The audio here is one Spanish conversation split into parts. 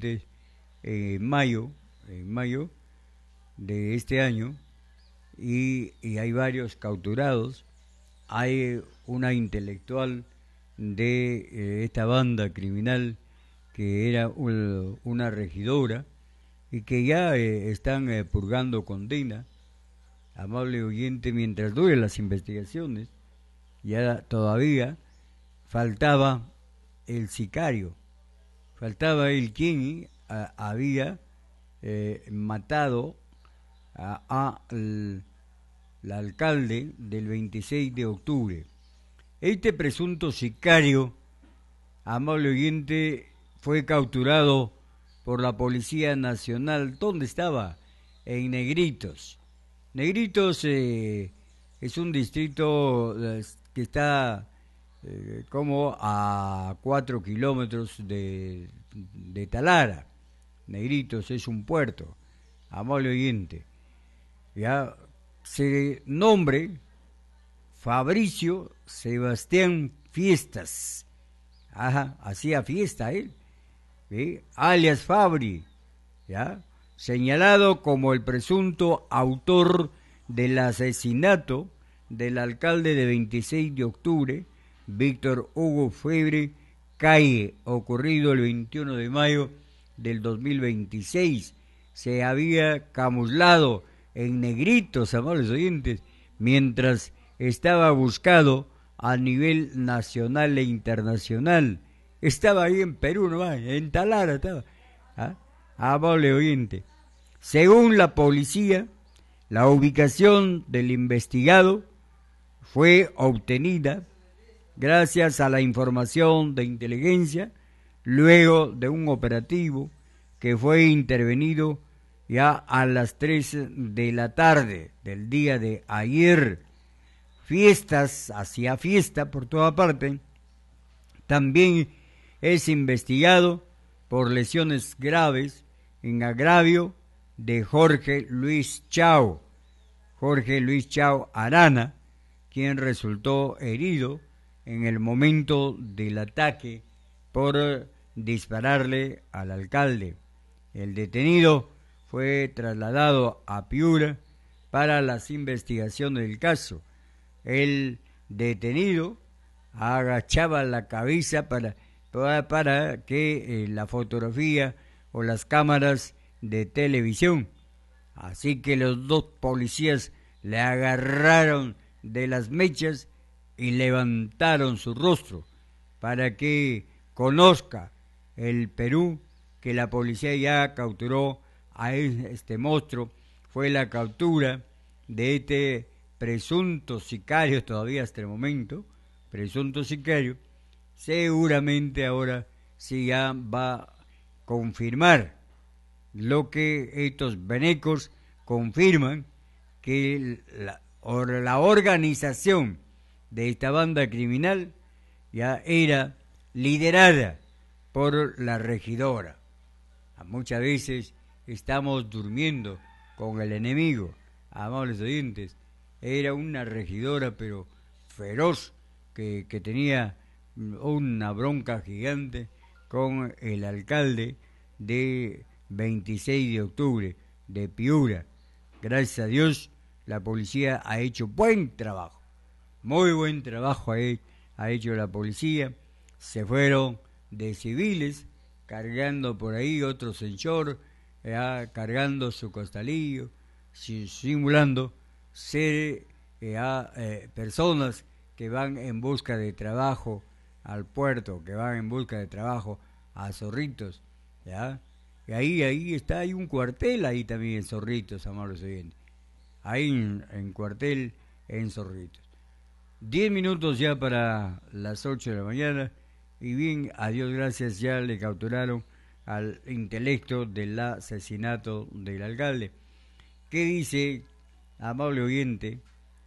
oyentes, en mayo de este año, y hay varios capturados. Hay una intelectual de esta banda criminal que era una regidora y que ya están purgando condena. Amable oyente, mientras duren las investigaciones, ya todavía faltaba el sicario, faltaba el quien había matado al alcalde del 26 de octubre. Este presunto sicario, amable oyente, fue capturado por la Policía Nacional. ¿Dónde estaba? En Negritos. Negritos es un distrito que está como a 4 kilómetros de Talara. Negritos es un puerto, amable oyente. Ya se nombre Fabricio Sebastián Fiestas. Ajá, hacía fiesta él, ¿sí? Alias Fabri, ¿ya? Señalado como el presunto autor del asesinato del alcalde de 26 de octubre, Víctor Hugo Febre Calle, ocurrido el 21 de mayo del 2026. Se había camuflado en Negritos, amables oyentes, mientras estaba buscado a nivel nacional e internacional. Estaba ahí en Perú nomás, en Talara estaba. ¿Ah? Amable oyente. Según la policía, la ubicación del investigado fue obtenida gracias a la información de inteligencia luego de un operativo que fue intervenido ya a las 3 de la tarde del día de ayer. Fiestas, hacía fiesta por toda parte. También es investigado por lesiones graves en agravio de Jorge Luis Chao Arana, quien resultó herido en el momento del ataque por dispararle al alcalde. El detenido fue trasladado a Piura para las investigaciones del caso. El detenido agachaba la cabeza para que la fotografía o las cámaras de televisión. Así que los dos policías le agarraron de las mechas y levantaron su rostro para que conozca el Perú que la policía ya capturó a este monstruo. Fue la captura de este presunto sicario, todavía hasta el momento, presunto sicario. Seguramente ahora sí ya va a confirmar lo que estos venecos confirman, que la organización de esta banda criminal ya era liderada por la regidora. Muchas veces estamos durmiendo con el enemigo, amables oyentes. Era una regidora pero feroz, que tenía una bronca gigante con el alcalde de 26 de octubre de Piura. Gracias a Dios la policía ha hecho buen trabajo, muy buen trabajo ha hecho la policía. Se fueron de civiles cargando por ahí otro señor, cargando su costalillo, simulando ser personas que van en busca de trabajo al puerto, que van en busca de trabajo a Zorritos, ¿ya? Y ahí está, hay un cuartel ahí también en Zorritos, amables oyentes. Ahí en cuartel en Zorritos. 10 minutos ya para las 8 de la mañana, y bien, a Dios gracias, ya le capturaron al intelecto del asesinato del alcalde. ¿Qué dice, amable oyente?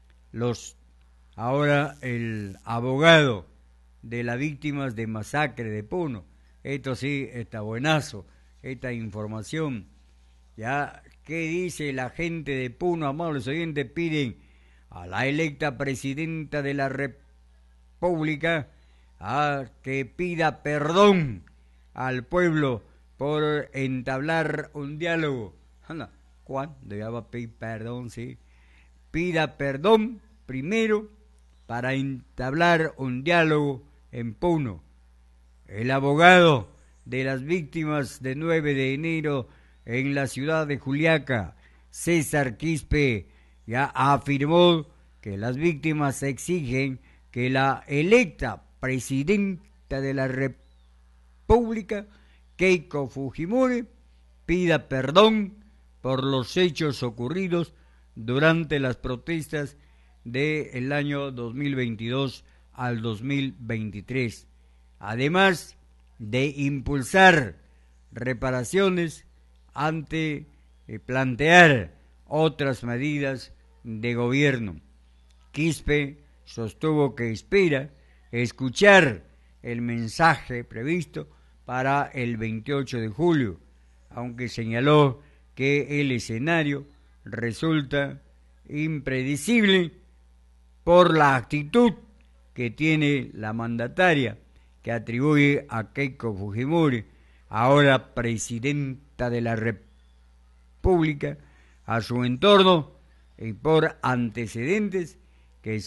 Ahora el abogado de las víctimas de masacre de Puno. Esto sí está buenazo, esta información. Ya, ¿qué dice la gente de Puno, amables oyentes? Piden a la electa presidenta de la República a que pida perdón al pueblo por entablar un diálogo. Anda, ¿cuándo ya va a pedir perdón? Sí. Pida perdón primero para entablar un diálogo en Puno. El abogado de las víctimas de 9 de enero en la ciudad de Juliaca, César Quispe, ya afirmó que las víctimas exigen que la electa presidenta de la República, Keiko Fujimori, pida perdón por los hechos ocurridos durante las protestas del año 2022 al 2023, además de impulsar reparaciones ante plantear otras medidas de gobierno. Quispe sostuvo que espera escuchar el mensaje previsto para el 28 de julio, aunque señaló que el escenario resulta impredecible por la actitud que tiene la mandataria, que atribuye a Keiko Fujimori, ahora presidenta de la República, a su entorno y por antecedentes que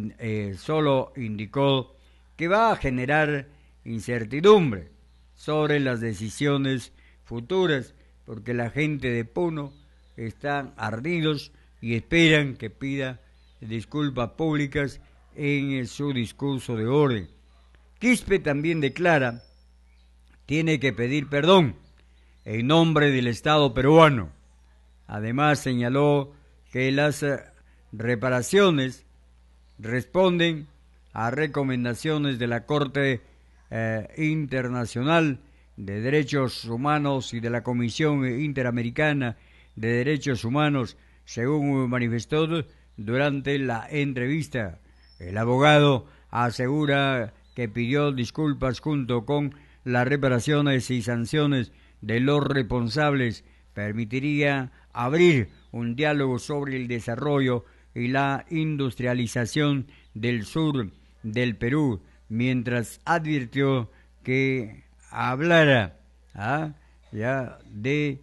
solo indicó que va a generar incertidumbre sobre las decisiones futuras, porque la gente de Puno están ardidos y esperan que pida disculpas públicas en su discurso de orden. Quispe también declara tiene que pedir perdón en nombre del Estado peruano. Además señaló que las reparaciones responden a recomendaciones de la Corte Internacional de Derechos Humanos y de la Comisión Interamericana de Derechos Humanos, según manifestó durante la entrevista. El abogado asegura que pidió disculpas junto con las reparaciones y sanciones de los responsables, permitiría abrir un diálogo sobre el desarrollo y la industrialización del sur del Perú, mientras advirtió que hablara ya de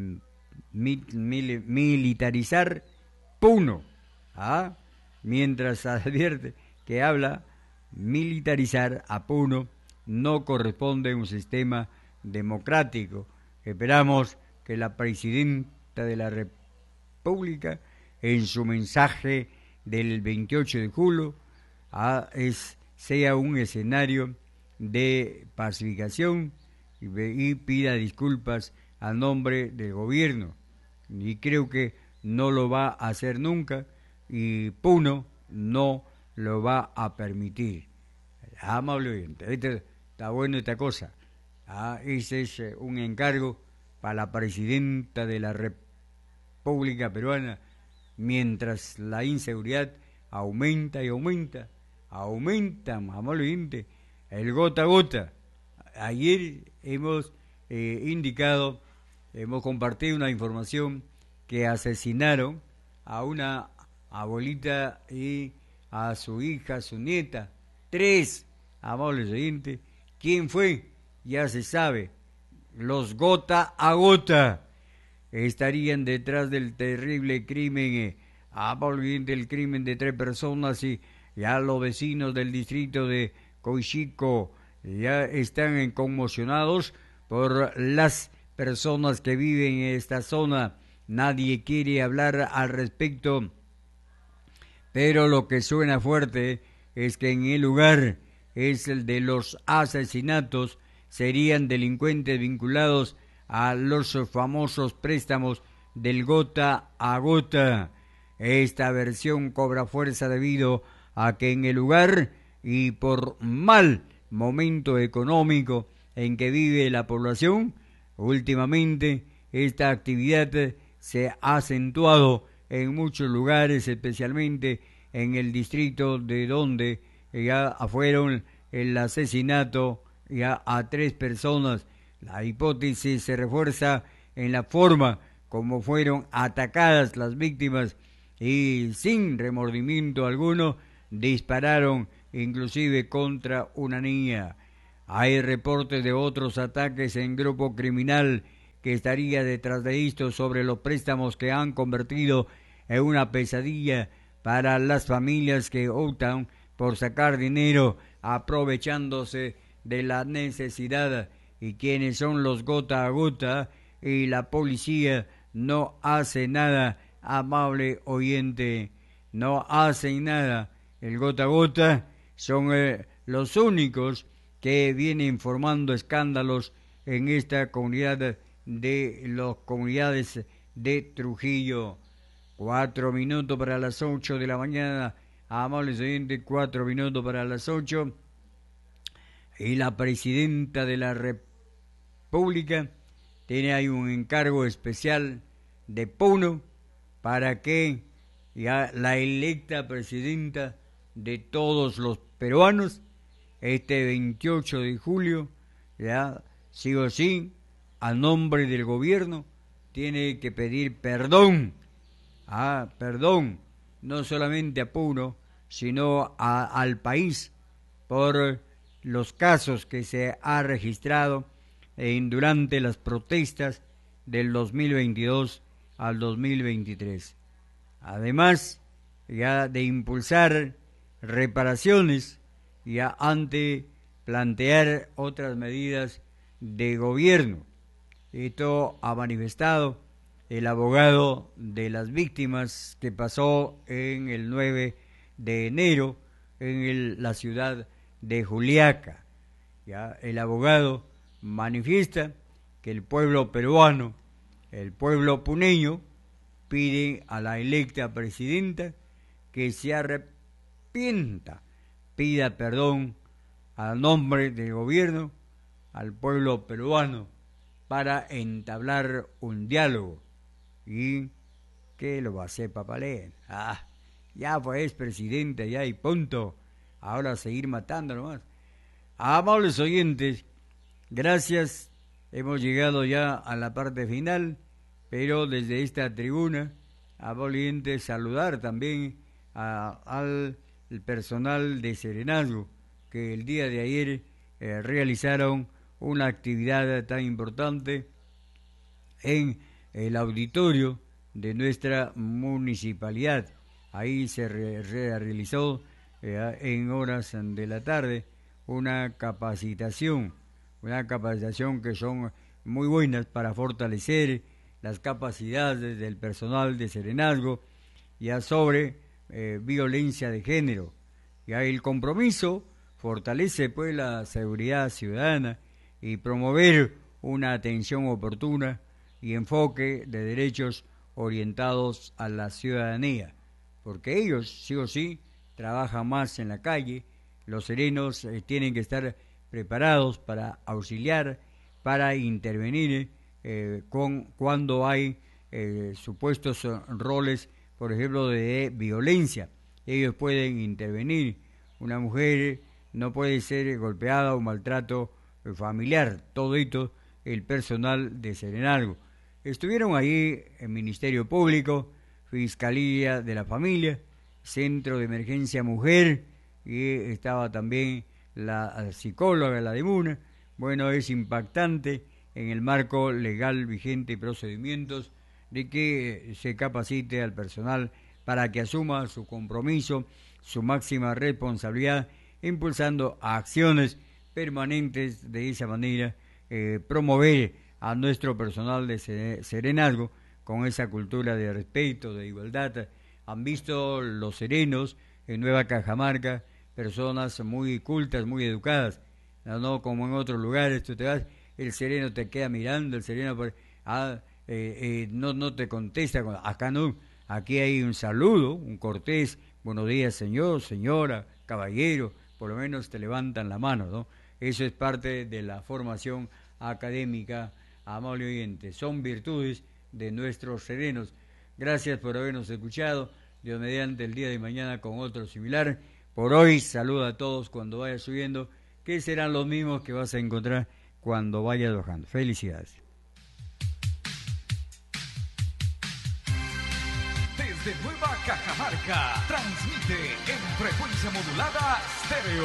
militarizar Puno, mientras advierte que habla militarizar a Puno no corresponde a un sistema democrático. Esperamos que la presidenta de la República, en su mensaje del 28 de julio, sea un escenario de pacificación y pida disculpas a nombre del gobierno. Y creo que no lo va a hacer nunca y Puno no lo va a permitir. Amable oyente, está bueno esta cosa. Ese es un encargo para la presidenta de la República Peruana, mientras la inseguridad aumenta y aumenta, amable oyente, el gota a gota. Ayer hemos hemos compartido una información que asesinaron a una abuelita y a su hija, su nieta, 3, amables oyentes. ¿Quién fue? Ya se sabe. Los gota a gota estarían detrás del terrible crimen, el crimen de 3 personas, y ya los vecinos del distrito de Coichico ya están conmocionados por las personas que viven en esta zona. Nadie quiere hablar al respecto, pero lo que suena fuerte es que en el lugar es el de los asesinatos, serían delincuentes vinculados a los famosos préstamos del gota a gota. Esta versión cobra fuerza debido a que en el lugar y por mal momento económico en que vive la población, últimamente esta actividad se ha acentuado en muchos lugares, especialmente en el distrito de donde ya fueron el asesinato ya a 3 personas. La hipótesis se refuerza en la forma como fueron atacadas las víctimas y sin remordimiento alguno dispararon inclusive contra una niña. Hay reportes de otros ataques en grupo criminal que estaría detrás de esto sobre los préstamos que han convertido en una pesadilla para las familias que optan por sacar dinero aprovechándose de la necesidad. Y quienes son los gota a gota, y la policía no hace nada, amable oyente, no hacen nada. El gota a gota son los únicos que vienen formando escándalos en esta comunidad de las comunidades de Trujillo. 4 minutos para las 8 de la mañana, amables oyentes, 4 minutos para las 8. Y la presidenta de la República tiene ahí un encargo especial de Puno para que ya la electa presidenta de todos los peruanos, este 28 de julio, ya sí o sí, a nombre del gobierno, tiene que pedir perdón, no solamente a Puno, sino al país, por los casos que se ha registrado durante las protestas del 2022 al 2023. Además, ya de impulsar reparaciones, ya ante plantear otras medidas de gobierno. Esto ha manifestado el abogado de las víctimas que pasó en el 9 de enero en la ciudad de Juliaca. Ya el abogado manifiesta que el pueblo peruano, el pueblo puneño, pide a la electa presidenta que se arrepienta, pida perdón a nombre del gobierno al pueblo peruano para entablar un diálogo. ¿Y qué lo va a hacer Papalén? Ya pues presidenta, ya y punto. Ahora seguir matando nomás. Amables oyentes, gracias. Hemos llegado ya a la parte final, pero desde esta tribuna, amables oyentes, saludar también al personal de Serenazgo, que el día de ayer realizaron una actividad tan importante en el auditorio de nuestra municipalidad. Ahí se realizó en horas de la tarde una capacitación que son muy buenas para fortalecer las capacidades del personal de Serenazgo ya sobre violencia de género. Ya el compromiso fortalece pues la seguridad ciudadana y promover una atención oportuna y enfoque de derechos orientados a la ciudadanía, porque ellos sí o sí trabajan más en la calle. Los serenos tienen que estar preparados para auxiliar, para intervenir cuando hay supuestos roles, por ejemplo, de violencia. Ellos pueden intervenir. Una mujer no puede ser golpeada o maltrato familiar. Todo esto el personal de Serenazgo. Estuvieron ahí el Ministerio Público, Fiscalía de la Familia, Centro de Emergencia Mujer, y estaba también la psicóloga, la de Muna. Bueno, es impactante en el marco legal vigente y procedimientos de que se capacite al personal para que asuma su compromiso, su máxima responsabilidad, impulsando acciones permanentes. De esa manera promover a nuestro personal de Serenazgo con esa cultura de respeto, de igualdad. Han visto los serenos en Nueva Cajamarca personas muy cultas, muy educadas, no como en otros lugares. Tú te vas, el sereno te queda mirando, el sereno no te contesta. Acá no, aquí hay un saludo, un cortés, buenos días señor, señora, caballero, por lo menos te levantan la mano, ¿no? Eso es parte de la formación académica, amable oyente. Son virtudes de nuestros serenos. Gracias por habernos escuchado. Dios mediante, el día de mañana con otro similar. Por hoy, saluda a todos cuando vayas subiendo, que serán los mismos que vas a encontrar cuando vayas bajando. Felicidades. Desde Nueva Cajamarca, transmite en frecuencia modulada Stereo.